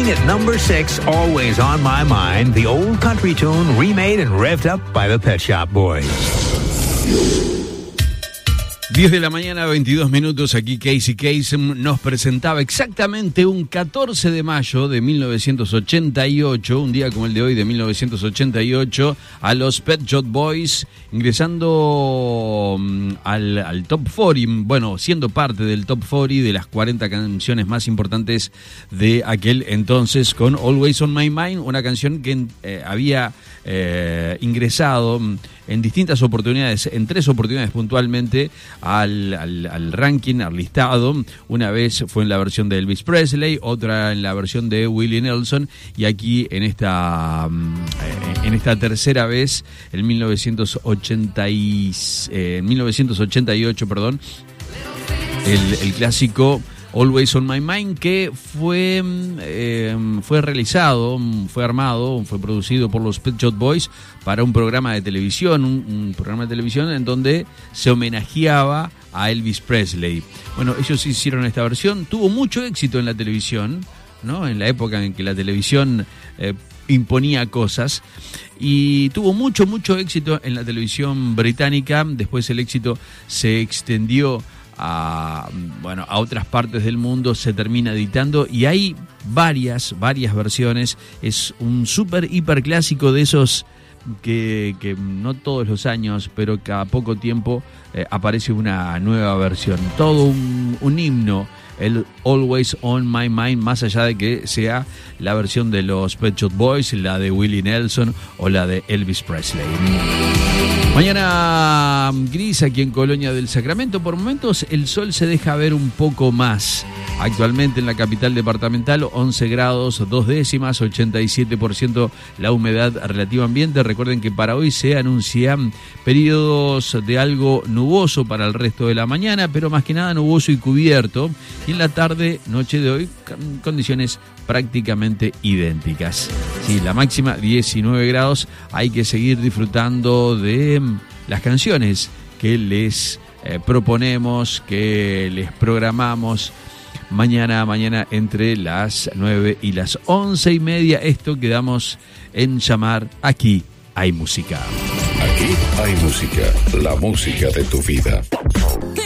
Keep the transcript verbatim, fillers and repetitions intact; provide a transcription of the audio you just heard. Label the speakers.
Speaker 1: Starting at number six, Always on My Mind, the old country tune remade and revved up by the Pet Shop Boys.
Speaker 2: diez de la mañana, veintidós minutos, aquí Casey Kasem nos presentaba exactamente un catorce de mayo de mil novecientos ochenta y ocho, un día como el de hoy de mil novecientos ochenta y ocho, a los Pet Shop Boys, ingresando um, al, al Top cuarenta, bueno, siendo parte del Top cuarenta de las cuarenta canciones más importantes de aquel entonces, con Always on My Mind, una canción que eh, había eh, ingresado en distintas oportunidades, en tres oportunidades puntualmente, al, al, al ranking, al listado. Una vez fue en la versión de Elvis Presley, otra en la versión de Willie Nelson, y aquí en esta en esta tercera vez, en mil novecientos ochenta y, eh, mil novecientos ochenta y ocho, perdón, el, el clásico Always on My Mind, que fue, eh, fue realizado, fue armado, fue producido por los Pet Shop Boys para un programa de televisión, un, un programa de televisión en donde se homenajeaba a Elvis Presley. Bueno, ellos hicieron esta versión, tuvo mucho éxito en la televisión, ¿no? En la época en que la televisión eh, imponía cosas, y tuvo mucho, mucho éxito en la televisión británica. Después el éxito se extendió a, bueno, a otras partes del mundo, se termina editando y hay varias, varias versiones. Es un súper hiper clásico de esos que, que no todos los años, pero cada poco tiempo eh, aparece una nueva versión. Todo un, un himno, el Always on My Mind, más allá de que sea la versión de los Pet Shop Boys, la de Willie Nelson o la de Elvis Presley. Mañana gris aquí en Colonia del Sacramento. Por momentos el sol se deja ver un poco más. Actualmente en la capital departamental, once grados, dos décimas, ochenta y siete por ciento la humedad relativa ambiente. Recuerden que para hoy se anuncian periodos de algo nuboso para el resto de la mañana, pero más que nada nuboso y cubierto. Y en la tarde, noche de hoy, condiciones prácticamente idénticas. Sí, la máxima diecinueve grados. Hay que seguir disfrutando de las canciones que les eh, proponemos, que les programamos mañana, mañana entre las nueve y las once y media. Esto quedamos en llamar Aquí Hay Música.
Speaker 3: Aquí hay música, la música de tu vida.